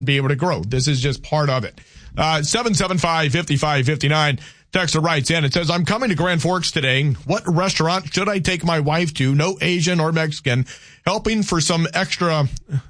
be able to grow. This is just part of it. 775-5559. Texter writes in. It says, I'm coming to Grand Forks today. What restaurant should I take my wife to? No Asian or Mexican. Helping for some extra.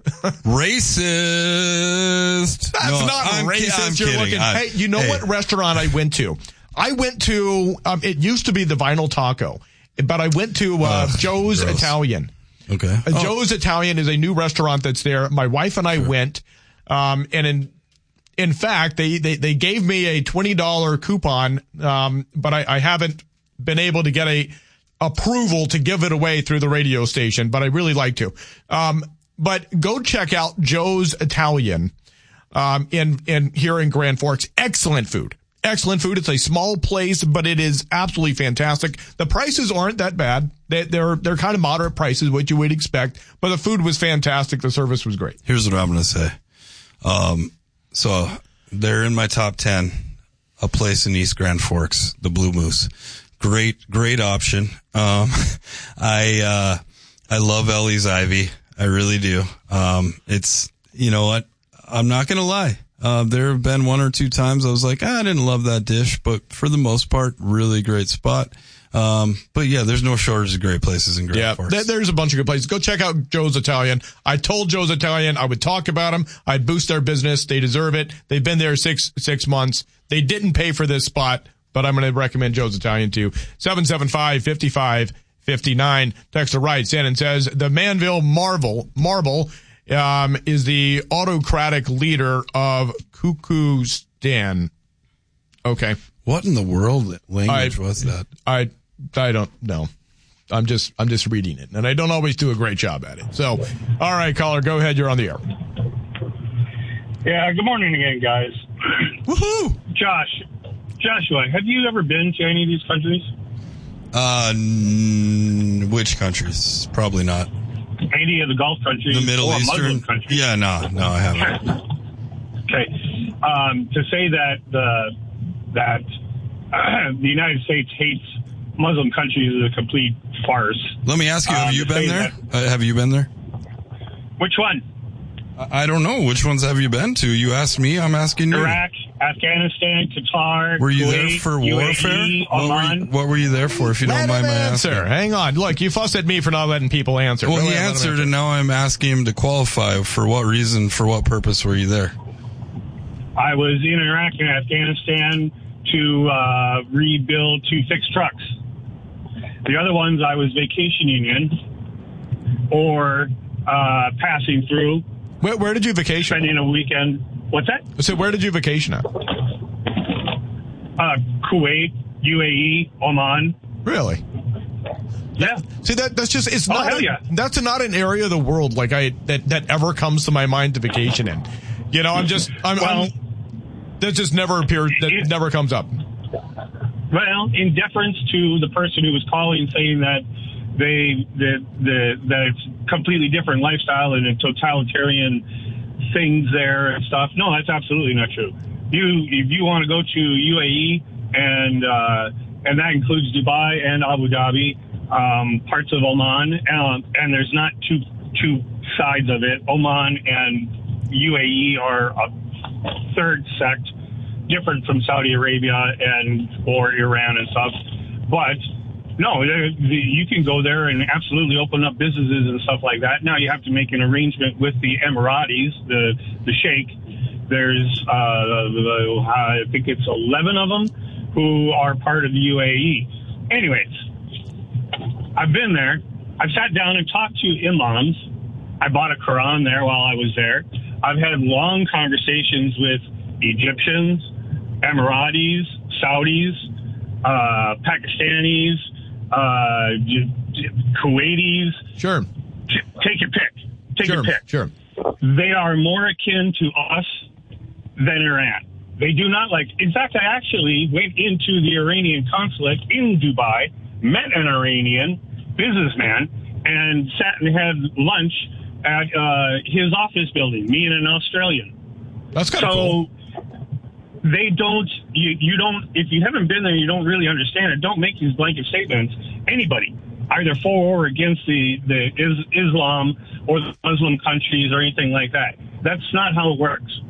Racist. That's not racist. You're looking. Hey, you know what restaurant I went to? I went to, it used to be the Vinyl Taco, but I went to Joe's gross. Italian. Okay. Joe's Italian is a new restaurant that's there. My wife and I went, and in fact, they gave me a $20 coupon, but I haven't been able to get a approval to give it away through the radio station, but I really like to. But go check out Joe's Italian, in here in Grand Forks. Excellent food. Excellent food. It's a small place, but it is absolutely fantastic. The prices aren't that bad. They're kind of moderate prices, what you would expect, but the food was fantastic. The service was great. Here's what I'm going to say. So they're in my top 10, a place in East Grand Forks, the Blue Moose. Great option. I love Ellie's Ivy. I really do. It's, you know what? I'm not going to lie. There have been one or two times I was like, I didn't love that dish, but for the most part, really great spot. But yeah, there's no shortage of great places in Grand Forks. There's a bunch of good places. Go check out Joe's Italian. I told Joe's Italian I would talk about them. I'd boost their business. They deserve it. They've been there six months. They didn't pay for this spot, but I'm going to recommend Joe's Italian too. 775-5559. Texter writes in and says, the Manville Marble, is the autocratic leader of Kyrgyzstan. Okay. What in the world language was that? I don't know. I'm just reading it, and I don't always do a great job at it. So, all right, caller, go ahead. You're on the air. Yeah, good morning again, guys. Woohoo! Joshua, have you ever been to any of these countries? Which countries? Probably not. Any of the Gulf countries? The Middle Eastern? Muslim countries? Yeah, no, I haven't. Okay. To say that the United States hates Muslim countries is a complete farce. Let me ask you, have you been there? Have you been there? Which one? I don't know. Which ones have you been to? You asked me, I'm asking you. Iraq, Afghanistan, Qatar, Were you Kuwait, there for warfare? UAE, Oman. What were you there for, if you don't mind my asking? Hang on. Look, you fuss at me for not letting people answer. Well, he answered, and now I'm asking him to qualify. For what reason, for what purpose were you there? I was in Iraq and Afghanistan to to fix trucks. The other ones I was vacationing in or passing through. Where did you vacation? Spending a weekend. What's that? So where did you vacation at? Kuwait, UAE, Oman. Really? Yeah. See, that's just, it's not, hell yeah. That's not an area of the world like that ever comes to my mind to vacation in. You know, that just never appears, that never comes up. Well, in deference to the person who was calling saying that that it's completely different lifestyle and a totalitarian things there and stuff. No, that's absolutely not true. If you want to go to UAE and that includes Dubai and Abu Dhabi, parts of Oman, and there's not two sides of it. Oman and UAE are a third sect, different from Saudi Arabia or Iran and stuff. But no, you can go there and absolutely open up businesses and stuff like that. Now you have to make an arrangement with the Emiratis, the Sheikh. There's, I think it's 11 of them who are part of the UAE. Anyways, I've been there. I've sat down and talked to imams. I bought a Quran there while I was there. I've had long conversations with Egyptians, Emiratis, Saudis, Pakistanis, Kuwaitis. Sure. Take your pick. Take your pick. Sure. They are more akin to us than Iran. They do not like. In fact, I actually went into the Iranian consulate in Dubai, met an Iranian businessman, and sat and had lunch at his office building. Me and an Australian. That's kind of cool. They don't, you don't, if you haven't been there, you don't really understand it. Don't make these blanket statements. Anybody, either for or against the Islam or the Muslim countries or anything like that. That's not how it works.